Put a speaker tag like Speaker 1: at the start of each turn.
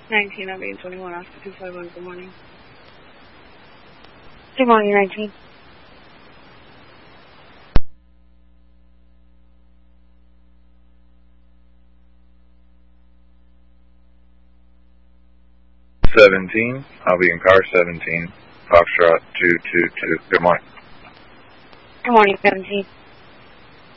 Speaker 1: 19, I'm being 21, Oscar 251, good morning.
Speaker 2: Good morning, 19.
Speaker 3: I'll be in car 17, Foxtrot 222. Good morning.
Speaker 2: Good morning, 17.